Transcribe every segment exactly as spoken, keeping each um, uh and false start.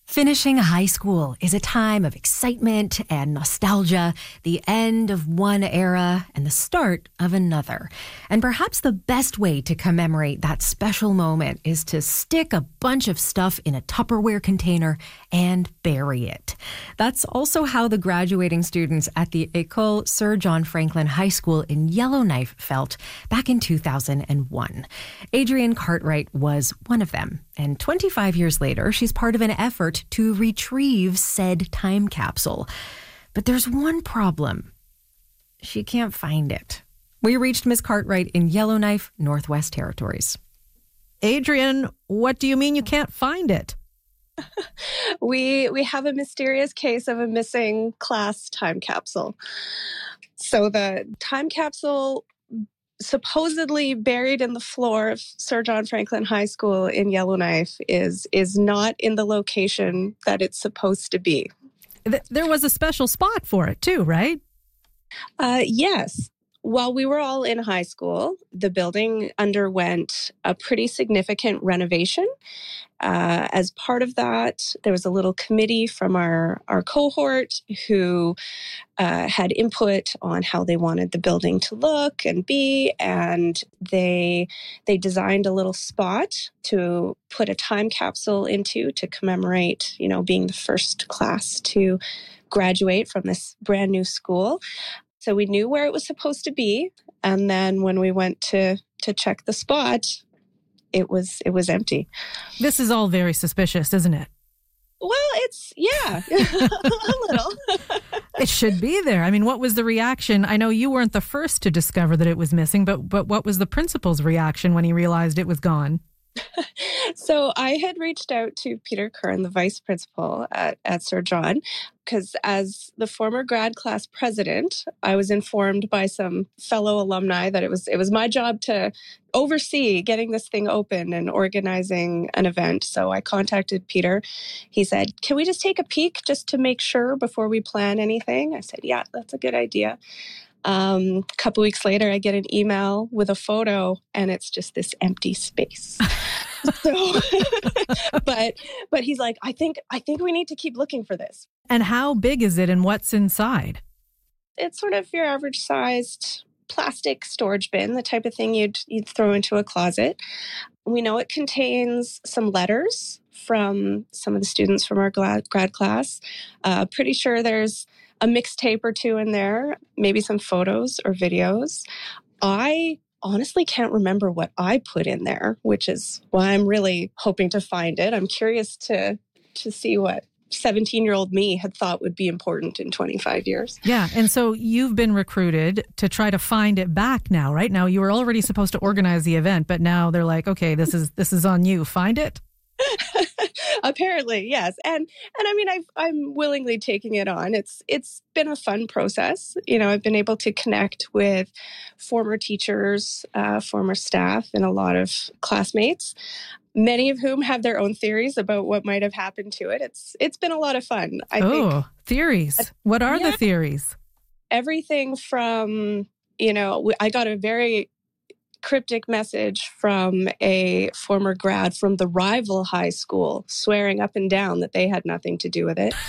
Finishing high school is a time of excitement and nostalgia, the end of one era and the start of another. And perhaps the best way to commemorate that special moment is to stick a bunch of stuff in a Tupperware container and bury it. That's also how the graduating students at the École Sir John Franklin High School in Yellowknife felt back in two thousand one. Adrienne Cartwright was one of them. And twenty-five years later, she's part of an effort to retrieve said time capsule. But there's one problem. She can't find it. We reached Miss Cartwright in Yellowknife, Northwest Territories. Adrienne, what do you mean you can't find it? we we have a mysterious case of a missing class time capsule. So the time capsule supposedly buried in the floor of Sir John Franklin High School in Yellowknife is is not in the location that it's supposed to be. There was a special spot for it too, right? Uh, yes. While we were all in high school, the building underwent a pretty significant renovation. Uh, as part of that, there was a little committee from our, our cohort who uh, had input on how they wanted the building to look and be, and they they designed a little spot to put a time capsule into to commemorate, you know, being the first class to graduate from this brand new school. So we knew where it was supposed to be, and then when we went to to check the spot, it was it was empty. This is all very suspicious, isn't it? Well, it's, yeah, a little. It should be there. I mean, what was the reaction? I know you weren't the first to discover that it was missing, but but what was the principal's reaction when he realized it was gone? So I had reached out to Peter Kern, the vice principal at, at Sir John, because as the former grad class president, I was informed by some fellow alumni that it was it was my job to oversee getting this thing open and organizing an event. So I contacted Peter. He said, "Can we just take a peek just to make sure before we plan anything?" I said, "Yeah, that's a good idea." Um, a couple weeks later, I get an email with a photo, and it's just this empty space. So, but but he's like, I think I think we need to keep looking for this. And how big is it, and what's inside? It's sort of your average sized plastic storage bin, the type of thing you'd you'd throw into a closet. We know it contains some letters from some of the students from our grad, grad class. Uh, pretty sure there's a mixtape or two in there, maybe some photos or videos. I honestly can't remember what I put in there, which is why I'm really hoping to find it. I'm curious to to see what seventeen-year-old me had thought would be important in twenty-five years. Yeah, and so you've been recruited to try to find it back now, right? Now, you were already supposed to organize the event, but now they're like, okay, this is this is on you. Find it? Apparently, yes. And and I mean, I've, I'm willingly taking it on. It's It's been a fun process. You know, I've been able to connect with former teachers, uh, former staff, and a lot of classmates, many of whom have their own theories about what might have happened to it. It's It's been a lot of fun, I oh, think. Oh, theories. What are yeah. the theories? Everything from, you know, I got a very cryptic message from a former grad from the rival high school swearing up and down that they had nothing to do with it.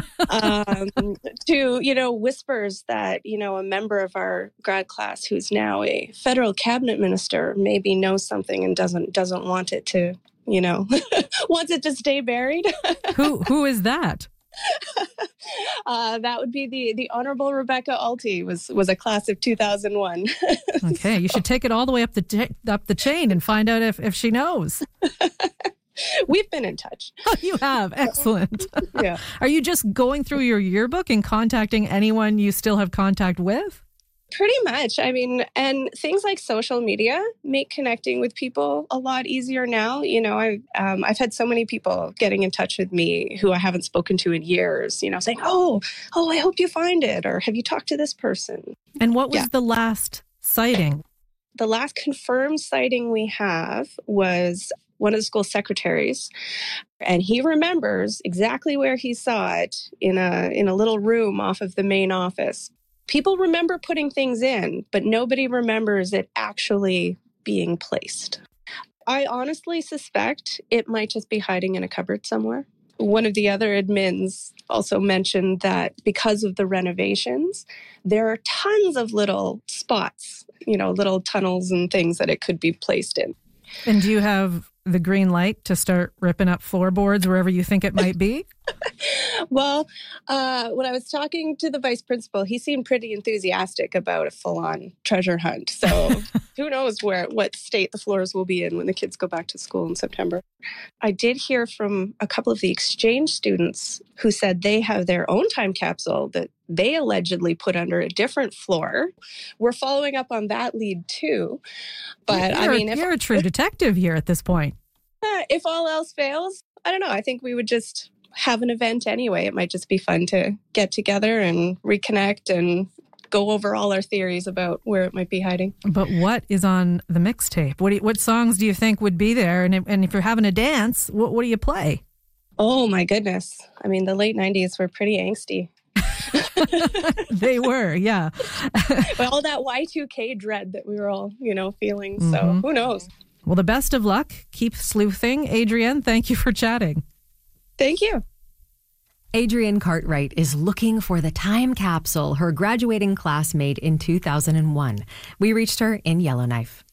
um, to, you know, whispers that, you know, a member of our grad class who's now a federal cabinet minister maybe knows something and doesn't doesn't want it to, you know, wants it to stay buried. Who Who is that? Uh, that would be the the Honorable Rebecca Alty, was was a class of two thousand one. Okay, you should take it all the way up the t- up the chain and find out if, if she knows. We've been in touch. Oh, you have. Excellent. Yeah. Are you just going through your yearbook and contacting anyone you still have contact with? Pretty much. I mean, and things like social media make connecting with people a lot easier now. You know, I, um, I've had so many people getting in touch with me who I haven't spoken to in years, you know, saying, oh, oh, I hope you find it. Or have you talked to this person? And what was yeah. the last sighting? The last confirmed sighting we have was one of the school secretaries, and he remembers exactly where he saw it in a in a little room off of the main office. People remember putting things in, but nobody remembers it actually being placed. I honestly suspect it might just be hiding in a cupboard somewhere. One of the other admins also mentioned that because of the renovations, there are tons of little spots, you know, little tunnels and things that it could be placed in. And do you have the green light to start ripping up floorboards wherever you think it might be? Well, uh, when I was talking to the vice principal, he seemed pretty enthusiastic about a full-on treasure hunt. So who knows where what state the floors will be in when the kids go back to school in September. I did hear from a couple of the exchange students who said they have their own time capsule that they allegedly put under a different floor. We're following up on that lead too. But you're, I mean, if you're a true detective here at this point. Uh, if all else fails, I don't know. I think we would just have an event anyway. It might just be fun to get together and reconnect and go over all our theories about where it might be hiding. But what is on the mixtape? What do you, what songs do you think would be there? And if, and if you're having a dance, what, what do you play? Oh, my goodness. I mean, the late nineties were pretty angsty. They were, yeah. But all that Y two K dread that we were all, you know, feeling. So Mm-hmm. who knows? Well, the best of luck. Keep sleuthing. Adrienne, thank you for chatting. Thank you. Adrienne Cartwright is looking for the time capsule her graduating class made in two thousand one. We reached her in Yellowknife.